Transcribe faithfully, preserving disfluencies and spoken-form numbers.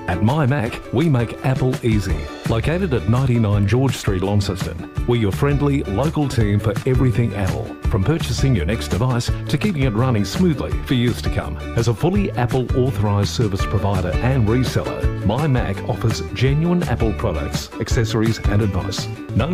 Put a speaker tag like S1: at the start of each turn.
S1: At MyMac, we make Apple easy. Located at ninety-nine George Street, Launceston, we're your friendly, local team for everything Apple. From purchasing your next device to keeping it running smoothly for years to come. As a fully Apple authorised service provider and reseller, MyMac offers genuine Apple products, accessories and advice. No